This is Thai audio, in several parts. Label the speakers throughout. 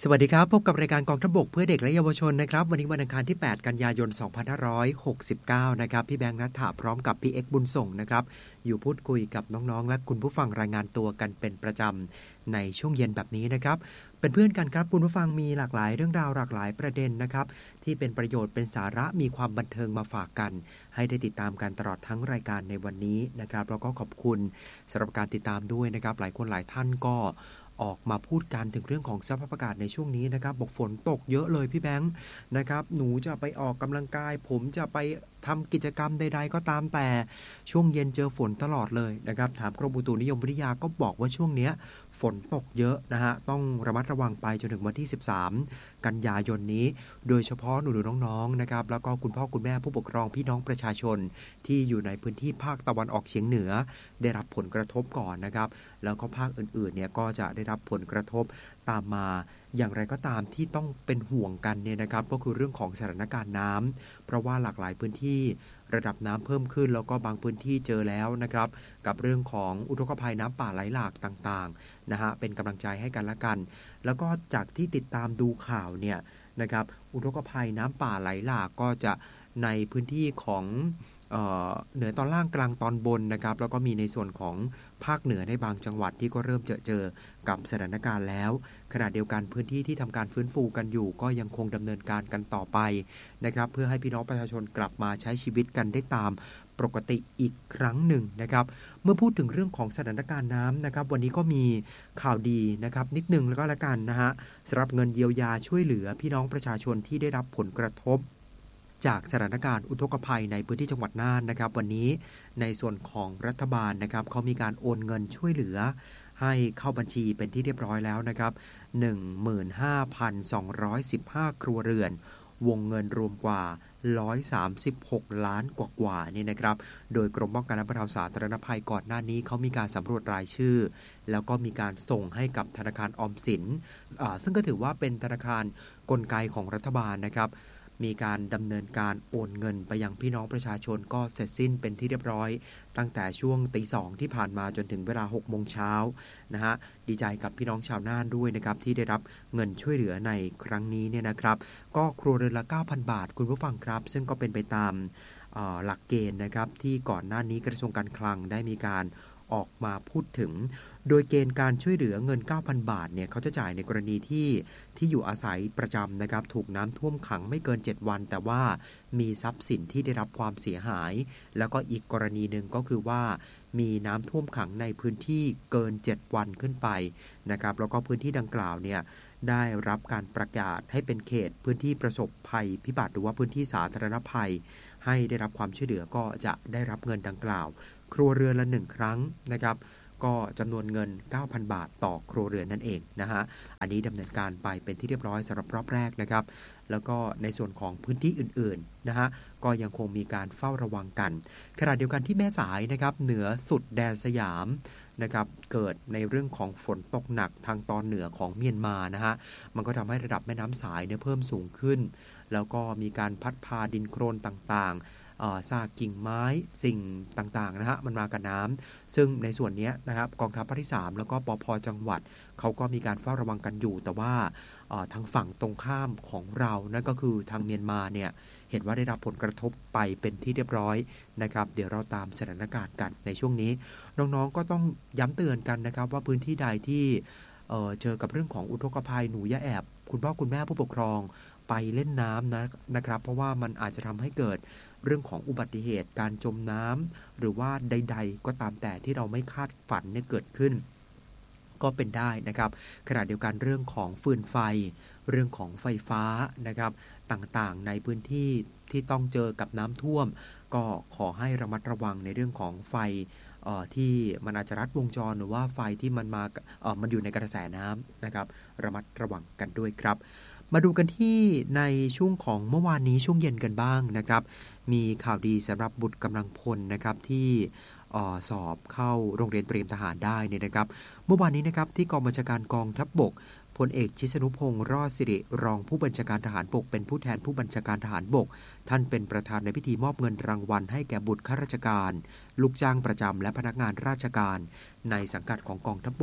Speaker 1: สวัสดีครับพบกับรายการกองทัพบกเพื่อเด็กและเยาวชนนะครับวันนี้วันอังคารที่8กันยายน2569นะครับพี่แบงค์ณัฐฐาพร้อมกับพี่เอ็กซ์บุญส่งนะครับอยู่พูดคุยกับน้องๆและคุณผู้ฟังรายงานตัวกันเป็นประจำในช่วงเย็นแบบนี้นะครับเป็นเพื่อนกันครับคุณผู้ฟังมีหลากหลายเรื่องราวหลากหลายประเด็นนะครับที่เป็นประโยชน์เป็นสาระมีความบันเทิงมาฝากกันให้ได้ติดตามกันตลอดทั้งรายการในวันนี้นะครับแล้วก็ขอบคุณสำหรับการติดตามด้วยนะครับหลายคนหลายท่านก็ออกมาพูดกันถึงเรื่องของสภาพอากาศในช่วงนี้นะครับบอกฝนตกเยอะเลยพี่แบงค์นะครับหนูจะไปออกกำลังกายผมจะไปทำกิจกรรมใดๆก็ตามแต่ช่วงเย็นเจอฝนตลอดเลยนะครับถามกรมอุตุนิยมวิทยาก็บอกว่าช่วงนี้ฝนตกเยอะนะฮะต้องระมัดระวังไปจนถึงวันที่13กันยายนนี้โดยเฉพาะหนูๆน้องๆนะครับแล้วก็คุณพ่อคุณแม่ผู้ปกครองพี่น้องประชาชนที่อยู่ในพื้นที่ภาคตะวันออกเฉียงเหนือได้รับผลกระทบก่อนนะครับแล้วก็ภาคอื่นๆเนี่ยก็จะได้รับผลกระทบตามมาอย่างไรก็ตามที่ต้องเป็นห่วงกันเนี่ยนะครับก็คือเรื่องของสถานการณ์น้ำเพราะว่าหลากหลายพื้นที่ระดับน้ำเพิ่มขึ้นแล้วก็บางพื้นที่เจอแล้วนะครับกับเรื่องของอุทกภัยน้ำป่าไหลหลากต่างๆนะฮะเป็นกำลังใจให้กันละกันแล้วก็จากที่ติดตามดูข่าวเนี่ยนะครับอุทกภัยน้ำป่าไหลหลากก็จะในพื้นที่ของเหนือตอนล่างกลางตอนบนนะครับแล้วก็มีในส่วนของภาคเหนือในบางจังหวัดที่ก็เริ่มเจอกับสถานการณ์แล้วขณะเดียวกันพื้นที่ที่ทำการฟื้นฟูกันอยู่ก็ยังคงดำเนินการกันต่อไปนะครับเพื่อให้พี่น้องประชาชนกลับมาใช้ชีวิตกันได้ตามปกติอีกครั้งหนึ่งนะครับเมื่อพูดถึงเรื่องของสถานการณ์น้ำนะครับวันนี้ก็มีข่าวดีนะครับนิดนึงแล้วก็แล้วกันนะฮะสำหรับเงินเยียวยาช่วยเหลือพี่น้องประชาชนที่ได้รับผลกระทบจากสถานการณ์อุทกภัยในพื้นที่จังหวัดน่านนะครับวันนี้ในส่วนของรัฐบาลนะครับเขามีการโอนเงินช่วยเหลือให้เข้าบัญชีเป็นที่เรียบร้อยแล้วนะครับ 15,215 ครัวเรือนวงเงินรวมกว่า136 ล้านกว่านี่นะครับโดยกรมป้องกันและบรรเทาสาธารณภัยก่อนหน้านี้เขามีการสำรวจรายชื่อแล้วก็มีการส่งให้กับธนาคารออมสินซึ่งก็ถือว่าเป็นธนาคารกลไกของรัฐบาลนะครับมีการดำเนินการโอนเงินไปยังพี่น้องประชาชนก็เสร็จสิ้นเป็นที่เรียบร้อยตั้งแต่ช่วงตี 2ที่ผ่านมาจนถึงเวลา 6 โมงเช้านะฮะดีใจกับพี่น้องชาวน่านด้วยนะครับที่ได้รับเงินช่วยเหลือในครั้งนี้เนี่ยนะครับก็ครัวเรือนละ 9,000 บาทคุณผู้ฟังครับซึ่งก็เป็นไปตามหลักเกณฑ์นะครับที่ก่อนหน้านี้กระทรวงการคลังได้มีการออกมาพูดถึงโดยเกณฑ์การช่วยเหลือเงิน 9,000 บาทเนี่ยเขาจะจ่ายในกรณีที่อยู่อาศัยประจำนะครับถูกน้ำท่วมขังไม่เกิน7วันแต่ว่ามีทรัพย์สินที่ได้รับความเสียหายแล้วก็อีกกรณีหนึ่งก็คือว่ามีน้ำท่วมขังในพื้นที่เกิน7วันขึ้นไปนะครับแล้วก็พื้นที่ดังกล่าวเนี่ยได้รับการประกาศให้เป็นเขตพื้นที่ประสบภัยพิบัติหรือว่าพื้นที่สาธารณภัยให้ได้รับความช่วยเหลือก็จะได้รับเงินดังกล่าวครัวเรือนละ1ครั้งนะครับก็จำนวนเงิน 9,000 บาทต่อครัวเรือนนั่นเองนะฮะอันนี้ดำเนินการไปเป็นที่เรียบร้อยสำหรับรอบแรกนะครับแล้วก็ในส่วนของพื้นที่อื่นๆนะฮะก็ยังคงมีการเฝ้าระวังกันขณะเดียวกันที่แม่สายนะครับเหนือสุดแดนสยามนะครับเกิดในเรื่องของฝนตกหนักทางตอนเหนือของเมียนมานะฮะมันก็ทำให้ระดับแม่น้ำสายเนี่ยเพิ่มสูงขึ้นแล้วก็มีการพัดพาดินโคลนต่างๆซากกิ่งไม้สิ่งต่างๆนะฮะมันมากับน้ำซึ่งในส่วนนี้นะครับกองทัพภาคที่3แล้วก็ปภ.จังหวัดเขาก็มีการเฝ้าระวังกันอยู่แต่ว่าทางฝั่งตรงข้ามของเรานั่นก็คือทางเมียนมาเนี่ยเห็นว่าได้รับผลกระทบไปเป็นที่เรียบร้อยนะครับเดี๋ยวเราตามสถานการณ์กันในช่วงนี้น้องๆก็ต้องย้ำเตือนกันนะครับว่าพื้นที่ใดที่เจอกับเรื่องของอุทกภัยหนูอย่าแอบคุณพ่อคุณแม่ผู้ปกครองไปเล่นน้ำนะครับเพราะว่ามันอาจจะทำให้เกิดเรื่องของอุบัติเหตุการจมน้ำหรือว่าใดๆก็ตามแต่ที่เราไม่คาดฝันเนี่ยเกิดขึ้นก็เป็นได้นะครับขณะเดียวกันเรื่องของฟืนไฟเรื่องของไฟฟ้านะครับต่างๆในพื้นที่ที่ต้องเจอกับน้ำท่วมก็ขอให้ระมัดระวังในเรื่องของไฟที่มันอาจจะรัดวงจรหรือว่าไฟที่มันอยู่ในกระแสน้ำนะครับระมัดระวังกันด้วยครับมาดูกันที่ในช่วงของเมื่อวานนี้ช่วงเย็นกันบ้างนะครับมีข่าวดีสำหรับบุตรกำลังพลนะครับที่สอบเข้าโรงเรียนเตรียมทหารได้เนี่ยนะครับเมื่อวานนี้นะครับที่กองบัญชาการกองทัพบกพลเอกชิสนุพงษ์รอดสิริรองผู้บัญชาการทหารบกเป็นผู้แทนผู้บัญชาการทหารบกท่านเป็นประธานในพิธีมอบเงินรางวัลให้แก่บุตรข้าราชการลูกจ้างประจำและพนักงานราชการในสังกัดของกองทัพบก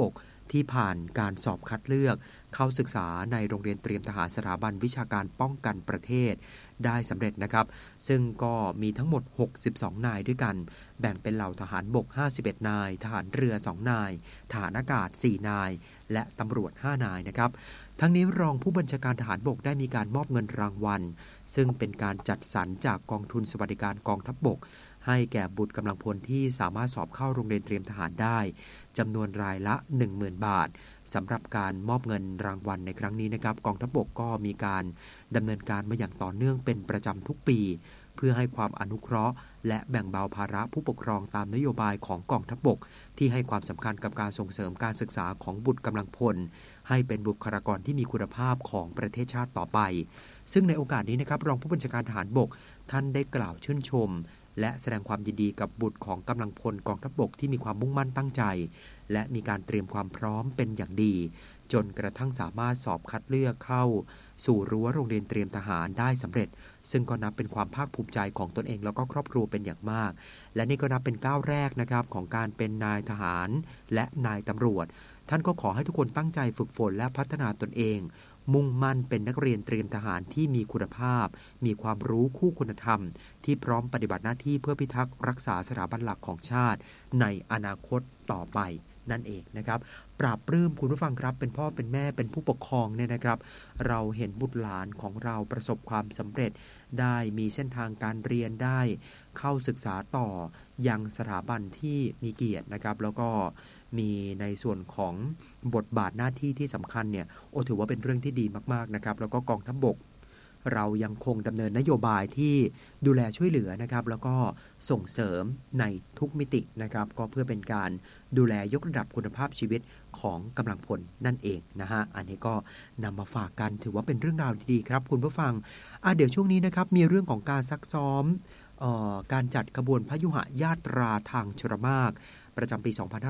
Speaker 1: ที่ผ่านการสอบคัดเลือกเข้าศึกษาในโรงเรียนเตรียมทหารสถาบันวิชาการป้องกันประเทศได้สำเร็จนะครับซึ่งก็มีทั้งหมด62นายด้วยกันแบ่งเป็นเหล่าทหารบก51นายทหารเรือ2นายทหารอากาศ4นายและตำรวจ5นายนะครับทั้งนี้รองผู้บัญชาการทหารบกได้มีการมอบเงินรางวัลซึ่งเป็นการจัดสรรจากกองทุนสวัสดิการกองทัพบกให้แก่บุตรกำลังพลที่สามารถสอบเข้าโรงเรียนเตรียมทหารได้จำนวนรายละ 10,000 บาทสำหรับการมอบเงินรางวัลในครั้งนี้นะครับกองทัพบกก็มีการดำเนินการมาอย่างต่อเนื่องเป็นประจำทุกปีเพื่อให้ความอนุเคราะห์และแบ่งเบาภาระผู้ปกครองตามนโยบายของกองทัพบกที่ให้ความสำคัญกับการส่งเสริมการศึกษาของบุตรกำลังพลให้เป็นบุคลากรที่มีคุณภาพของประเทศชาติต่อไปซึ่งในโอกาสนี้นะครับรองผู้บัญชาการทหารบกท่านได้กล่าวชื่นชมและแสดงความยินดีกับบุตรของกำลังพลกองทัพบกที่มีความมุ่งมั่นตั้งใจและมีการเตรียมความพร้อมเป็นอย่างดีจนกระทั่งสามารถสอบคัดเลือกเข้าสู่รั้วโรงเรียนเตรียมทหารได้สำเร็จซึ่งก็นับเป็นความภาคภูมิใจของตนเองแล้วก็ครอบครัวเป็นอย่างมากและนี่ก็นับเป็นก้าวแรกนะครับของการเป็นนายทหารและนายตำรวจท่านก็ขอให้ทุกคนตั้งใจฝึกฝนและพัฒนาตนเองมุ่งมั่นเป็นนักเรียนเตรียมทหารที่มีคุณภาพมีความรู้คู่คุณธรรมที่พร้อมปฏิบัติหน้าที่เพื่อพิทักษ์รักษาสถาบันหลักของชาติในอนาคตต่อไปนั่นเองนะครับปราบปลื้มคุณผู้ฟังครับเป็นพ่อเป็นแม่เป็นผู้ปกครองเนี่ยนะครับเราเห็นบุตรหลานของเราประสบความสำเร็จได้มีเส้นทางการเรียนได้เข้าศึกษาต่อยังสถาบันที่มีเกียรตินะครับแล้วก็มีในส่วนของบทบาทหน้าที่ที่สำคัญเนี่ยถือว่าเป็นเรื่องที่ดีมากๆนะครับแล้วก็กองทัพบกเรายังคงดำเนินนโยบายที่ดูแลช่วยเหลือนะครับแล้วก็ส่งเสริมในทุกมิตินะครับก็เพื่อเป็นการดูแลยกระดับคุณภาพชีวิตของกำลังพลนั่นเองนะฮะอันนี้ก็นำมาฝากกันถือว่าเป็นเรื่องราวดีๆครับคุณผู้ฟังเดี๋ยวช่วงนี้นะครับมีเรื่องของการซักซ้อมการจัดขบวนพยุหญาตราทางชลมารประจำปี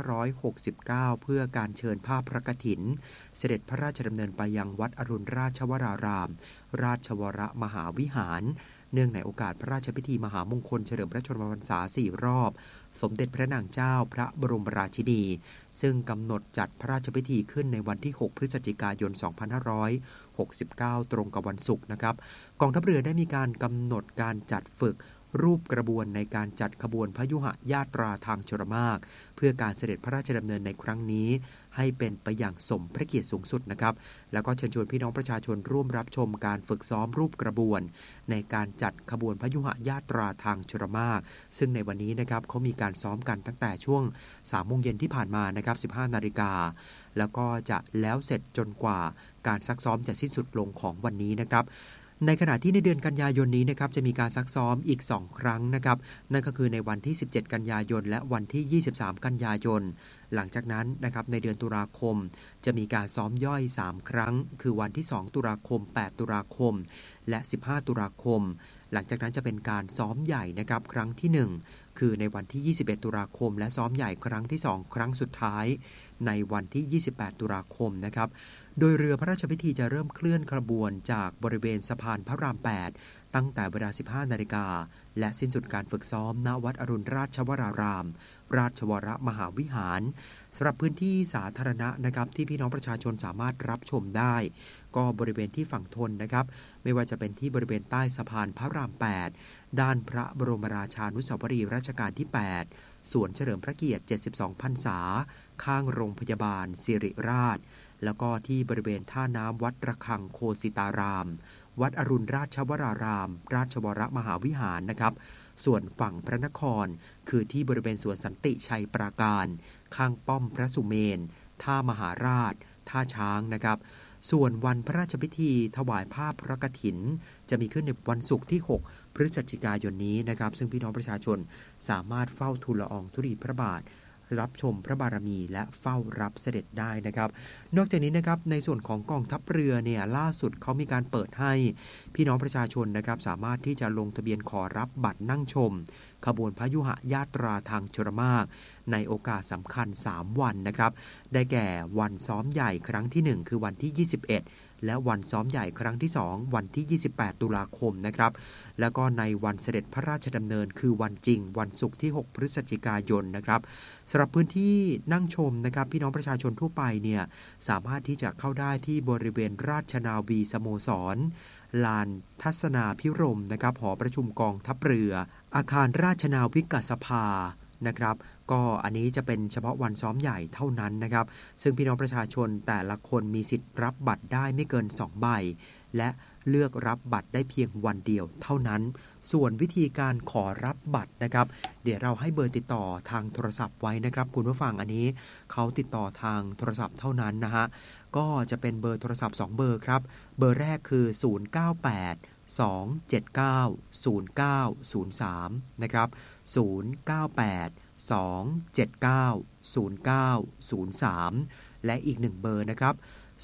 Speaker 1: 2569 เพื่อการเชิญภาพพระกฐินเสด็จพระราชดำเนินไปยังวัดอรุณราชวรารามราชวรมหาวิหารเนื่องในโอกาสพระราชพิธีมหามงคลเฉลิมพระชนมพรรษา 4 รอบสมเด็จพระนางเจ้าพระบรมราชินีซึ่งกำหนดจัดพระราชพิธีขึ้นในวันที่ 6 พฤศจิกายน 2569 ตรงกับวันศุกร์นะครับกองทัพเรือได้มีการกำหนดการจัดฝึกรูปกระบวนในการจัดขบวนพยุหญาตราทางชลมารเพื่อการเสด็จพระราชดำเนินในครั้งนี้ให้เป็นไปอย่างสมพระเกียรติสูงสุดนะครับแล้วก็เชิญชวนพี่น้องประชาชนร่วมรับชมการฝึกซ้อมรูปกระบวนในการจัดขบวนพยุหญาตราทางชลมารซึ่งในวันนี้นะครับเขามีการซ้อมกันตั้งแต่ช่วง 3 โมงเย็นที่ผ่านมานะครับ 15 นาฬิกาแล้วก็จะแล้วเสร็จจนกว่าการซักซ้อมจะสิ้นสุดลงของวันนี้นะครับในขณะที่ในเดือนกันยายนนี้นะครับจะมีการซักซ้อมอีก2ครั้งนะครับนั่นก็คือในวันที่17กันยายนและวันที่23กันยายนหลังจากนั้นนะครับในเดือนตุลาคมจะมีการซ้อมย่อย3ครั้งคือวันที่2ตุลาคม8ตุลาคมและ15ตุลาคมหลังจากนั้นจะเป็นการซ้อมใหญ่นะครับครั้งที่1คือในวันที่21ตุลาคมและซ้อมใหญ่ครั้งที่2ครั้งสุดท้ายในวันที่28ตุลาคมนะครับโดยเรือพระราชพิธีจะเริ่มเคลื่อนขบวนจากบริเวณสะพานพระราม 8ตั้งแต่เวลา 15 นาฬิกาและสิ้นสุดการฝึกซ้อมณวัดอรุณราชวรารามราชวรมหาวิหารสำหรับพื้นที่สาธารณะนะครับที่พี่น้องประชาชนสามารถรับชมได้ก็บริเวณที่ฝั่งทนนะครับไม่ว่าจะเป็นที่บริเวณใต้สะพานพระราม 8ด้านพระบรมราชานุสาวรีย์รัชกาลที่ 8สวนเฉลิมพระเกียรติ 72 พรรษาข้างโรงพยาบาลสิริราชแล้วก็ที่บริเวณท่าน้ำวัดระฆังโคสิตารามวัดอรุณราชวรารามราชวรมหาวิหารนะครับส่วนฝั่งพระนครคือที่บริเวณสวนสันติชัยปราการข้างป้อมพระสุเมนท่ามหาราชท่าช้างนะครับส่วนวันพระราชพิธีถวายผ้าพระกฐินจะมีขึ้นในวันศุกร์ที่6พฤศจิกายนนี้นะครับซึ่งพี่น้องประชาชนสามารถเฝ้าทูลละอองธุลีพระบาทรับชมพระบารมีและเฝ้ารับเสด็จได้นะครับนอกจากนี้นะครับในส่วนของกองทัพเรือเนี่ยล่าสุดเขามีการเปิดให้พี่น้องประชาชนนะครับสามารถที่จะลงทะเบียนขอรับบัตรนั่งชมขบวนพยุหญาตราทางชลมารในโอกาสสำคัญ3วันนะครับได้แก่วันซ้อมใหญ่ครั้งที่1คือวันที่21และวันซ้อมใหญ่ครั้งที่2วันที่28ตุลาคมนะครับแล้วก็ในวันเสด็จพระราชดำเนินคือวันจริงวันศุกร์ที่6พฤศจิกายนนะครับสำหรับพื้นที่นั่งชมนะครับพี่น้องประชาชนทั่วไปเนี่ยสามารถที่จะเข้าได้ที่บริเวณราชนาวีสโมสรลานทัศนาพิรมนะครับหอประชุมกองทัพเรืออาคารราชนาวิกสภานะครับก็อันนี้จะเป็นเฉพาะวันซ้อมใหญ่เท่านั้นนะครับซึ่งพี่น้องประชาชนแต่ละคนมีสิทธิ์รับบัตรได้ไม่เกิน2ใบและเลือกรับบัตรได้เพียงวันเดียวเท่านั้นส่วนวิธีการขอรับบัตรนะครับเดี๋ยวเราให้เบอร์ติดต่อทางโทรศัพท์ไว้นะครับคุณผู้ฟังอันนี้เขาติดต่อทางโทรศัพท์เท่านั้นนะฮะก็จะเป็นเบอร์โทรศัพท์2เบอร์ครับเบอร์แรกคือ098-279-0903นะครับ098-279-0903และอีก1เบอร์นะครับ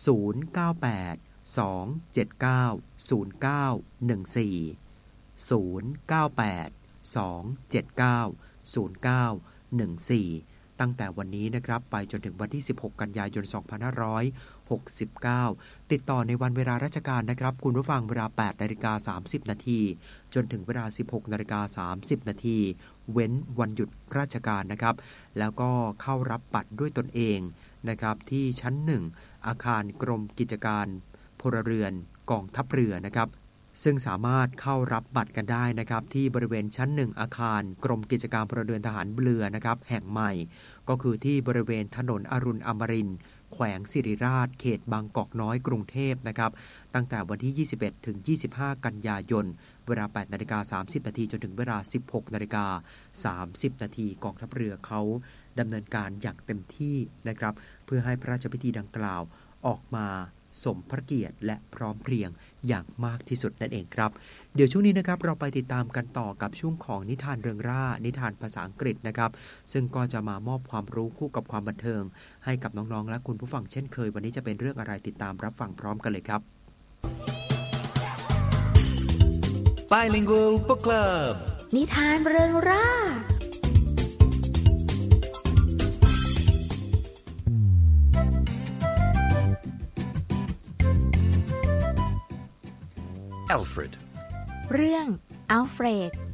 Speaker 1: 098-279-0914 ตั้งแต่วันนี้นะครับไปจนถึงวันที่16กันยายน2569ติดต่อในวันเวลาราชการนะครับคุณผู้ฟังเวลา 8:30 นาทีจนถึงเวลา 16:30 นาทีเว้นวันหยุดราชการนะครับแล้วก็เข้ารับบัตรด้วยตนเองนะครับที่ชั้น1อาคารกรมกิจการพลเรือนกองทัพเรือนะครับซึ่งสามารถเข้ารับบัตรกันได้นะครับที่บริเวณชั้น1อาคารกรมกิจการพลเรือนทหารเรือนะครับแห่งใหม่ก็คือที่บริเวณถนนอรุณอมรินทร์แขวงสิริราชเขตบางกอกน้อยกรุงเทพนะครับตั้งแต่วันที่21ถึง25กันยายนเวลา 8:30 นาทีจนถึงเวลา 16:30 นาทีกองทัพเรือเขาดำเนินการอย่างเต็มที่นะครับเพื่อให้พระราชพิธีดังกล่าวออกมาสมพระเกียรติและพร้อมเพรียงอย่างมากที่สุดนั่นเองครับเดี๋ยวช่วงนี้นะครับเราไปติดตามกันต่อกับช่วงของนิทานเริงร่านิทานภาษาอังกฤษนะครับซึ่งก็จะมามอบความรู้คู่กับความบันเทิงให้กับน้องๆและคุณผู้ฟังเช่นเคยวันนี้จะเป็นเรื่องอะไรติดตามรับฟังพร้อมกันเลยครับ
Speaker 2: Bilingual Book Club
Speaker 3: นิทานเริงร่า
Speaker 2: Alfred
Speaker 3: เรื่องอัลเฟรด